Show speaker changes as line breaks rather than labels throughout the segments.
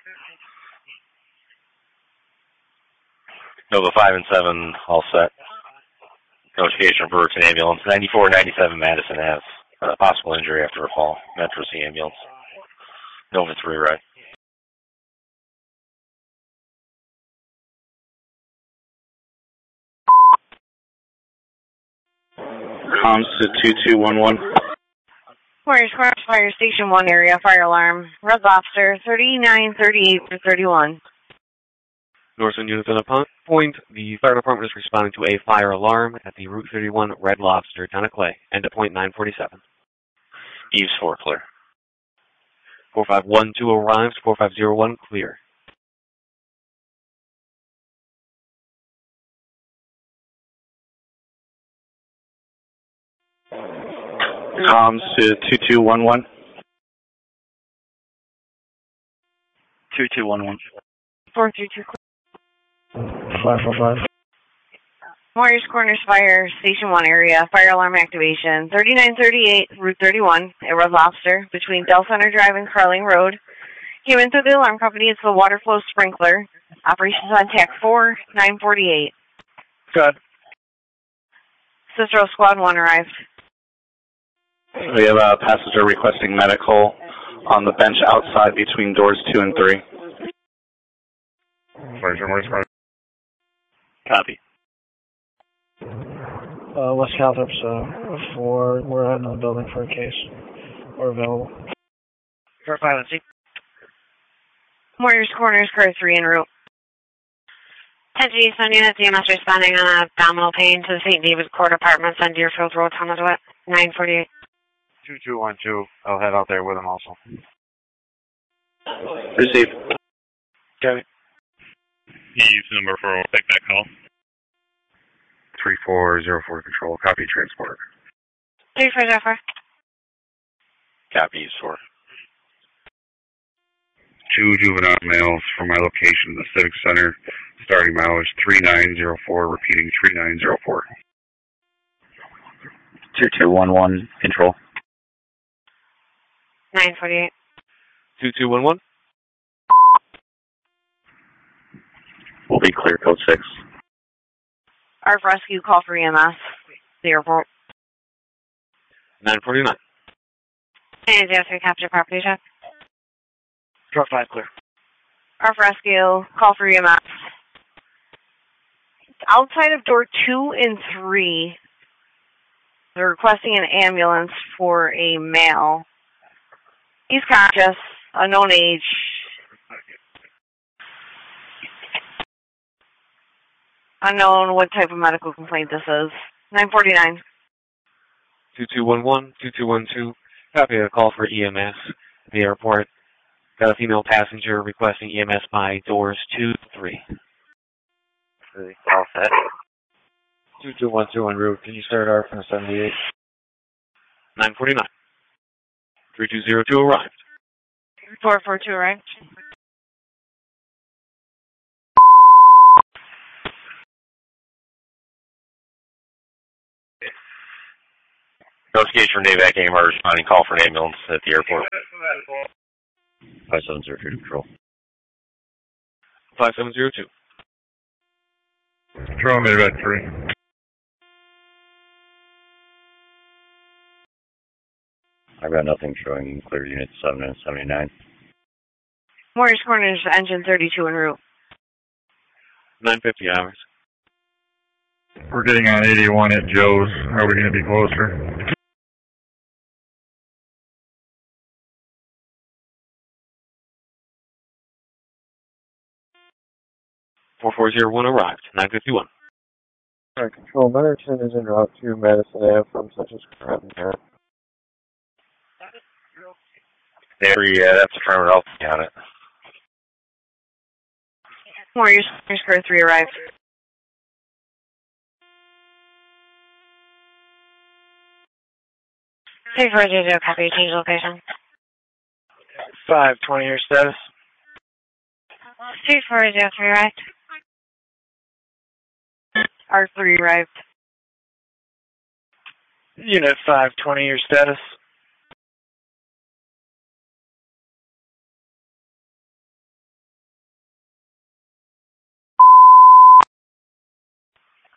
Nova 5 and 7, all set. Notification for an ambulance. 9497 Madison has possible injury after a fall. Metro C ambulance. Nova 3, right.
Comms to 2211.
Warriors Corner, Fire Station 1 area, fire alarm. Red Lobster, 3938 through 31.
Northern units on a point. The fire department is responding to a fire alarm at the Route 31 Red Lobster, Town of Clay. End at point 947.
Eves 4, clear.
4512 arrives. 4501, clear.
Comms to 2211. 2211.
432, clear.
545.
Warriors Corners Fire Station 1 area, fire alarm activation. 3938, Route 31, at Red Lobster, between Del Center Drive and Carling Road. Came in through the alarm company. It's the water flow sprinkler. Operations on TAC 4, 948.
Good.
Cicero Squad 1 arrived.
We have a passenger requesting medical on the bench outside between doors 2 and 3. Copy.
West Calthrop's we're out in the building for a case. We're available.
For violence. Warriors Corners, car 3 en route.
10 Eastern units, EMS responding on abdominal pain to the St. David Court Apartments on Deerfield Road, Thomasville, 948.
2212, I'll head out there with him also.
Receive.
Okay.
Eves number 4, take that call. 3404 control, copy transport.
3404.
Copy, Eves 4.
2 juvenile males from my location in the Civic Center, starting mileage 3904, repeating 3904.
2211, control.
948.
2211.
Will be clear, code 6.
ARF Rescue, call for EMS. The airport.
949.
903, capture property check.
Drop 5 clear.
ARF Rescue, call for EMS. Outside of door 2 and 3, they're requesting an ambulance for a male. He's conscious, unknown age. Unknown what type of medical complaint this is. 949.
2211, 2212. Copy a call for EMS at the airport. Got a female passenger requesting EMS by doors 2 3.
All set.
2212 en route. Can you start ARF on 78?
949. 3202 arrived.
442 arrived.
Notification for NAVAC AMR responding. Call for an ambulance at the airport. 5702 control.
5702.
Control NAVAC 3.
I've got nothing showing clear units 7 and 79.
Warriors Corners, engine 32 en route.
950 hours.
We're getting on 81 at Joe's. Are we going to be closer?
4401 arrived. 951.
Alright, control. Leonardson is en route to Madison Ave from Central Square Avenue.
Yeah, that's affirmative. I'll count it.
Warriors Corners, car 3 arrived.
Take 400, copy, change location.
520 your status.
3403 arrived.
R3 arrived.
Unit 520 your status.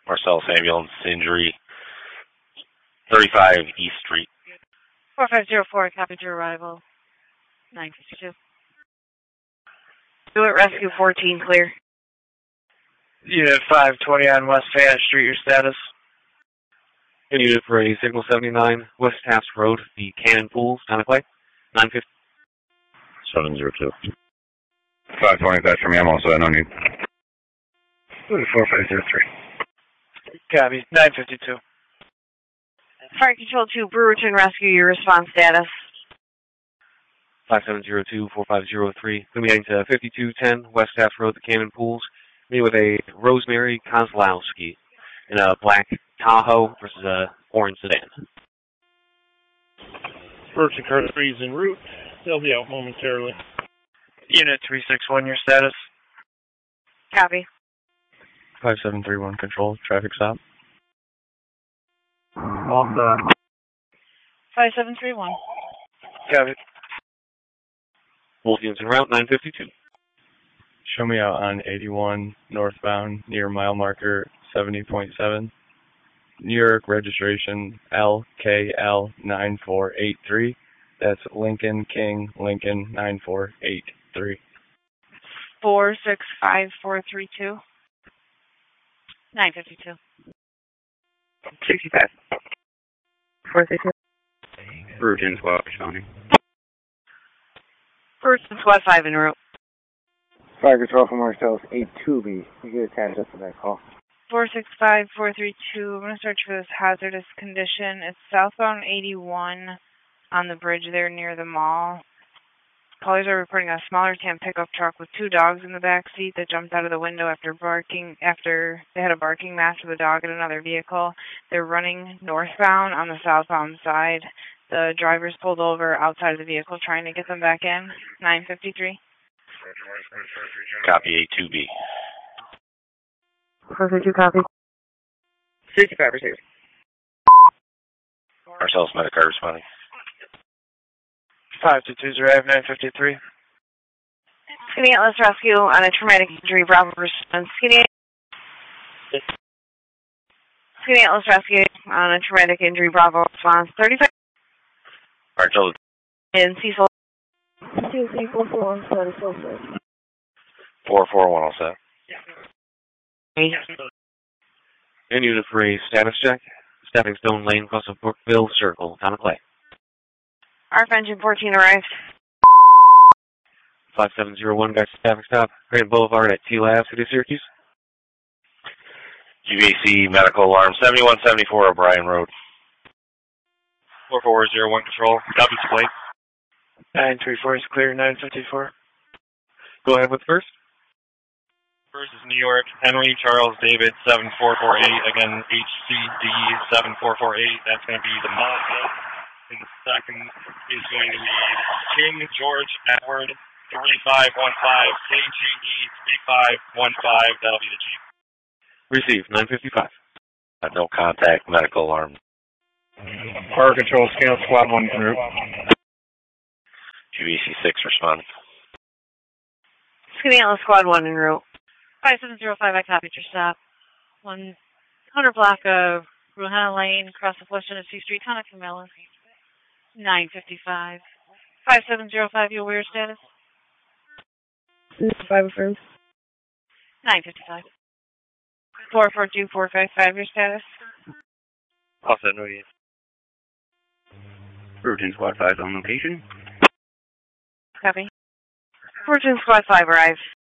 Marcellus Ambulance injury, 35 East Street.
4504, copy to arrival. 952.
Do it, rescue 14, clear.
Unit 520 on West Fayette Street, your status?
And unit for a Signal 79, West Taft Road, the Cannon Pools, Tonaclay, 950.
702.
520, that's for me. I'm also at no need. 4503.
Copy. 952.
Fire Control 2, Brewerton Rescue, your response status.
5702-4503. Going to be heading to 5210 West Taft Road, the Cannon Pools. Me with a Rosemary Kozlowski in a black Tahoe versus a orange sedan.
Brewerton Car 3 is en route. They'll be out momentarily. Unit 361, your status?
Copy.
5731 control, traffic stop.
All done.
5731.
Copy.
Both units en route, 952.
Show me out on 81 northbound near mile marker 70.7. New York registration LKL9483. That's Lincoln King Lincoln 9483.
465432. 952.
65. 432.
Brewerton Squad responding.
Brewerton Squad 5 en route.
Fire Control from Marcellus 82B. You get attached up to that call.
465432. I'm going to search for this hazardous condition. It's southbound 81 on the bridge there near the mall. Callers are reporting a smaller tan pickup truck with two dogs in the back seat that jumped out of the window after they had a barking match with a dog in another vehicle. They're running northbound on the southbound side. The driver's pulled over outside of the vehicle trying to get them back in. 953.
Copy A2B.
432, copy. 65 received.
Marcellus Medicare responding.
522 arrive, 953.
Skinny Atlas Rescue on a traumatic injury, Bravo response. Skinny Atlas Rescue on a traumatic injury, Bravo response. 35.
Marcellus.
In Cecil.
441 all set.
And unit for a status check. Stepping Stone Lane across the Brookville Circle, Tonaclay.
ARF Engine 14 arrived.
5701, guys, traffic stop. Grand Boulevard at T-Lab, City of Syracuse.
UAC medical alarm 7174 O'Brien Road.
4401 control. Copy plate.
934 is clear, 954.
Go ahead with first.
First is New York, Henry Charles David 7448. Again, HCD 7448. That's going to be the Mazda. And the second is going to be King George Edward 3515 KGE 3515. That'll be the Jeep.
Receive 955.
No contact, medical alarm.
Fire Control, Scale Squad 1 en route.
UAC 6 responding.
Skinny Atlas Squad 1 en route.
5705, I copied your stop. 100 block of Ruhana Lane, across the flush end of C Street, Tonic and Mellon. 955. 5705, your weird status?
5 affirmed.
955. 442455, your status?
Also, no need.
Brewerton Squad 5 on location.
Copy. Brewerton Squad 5 arrived.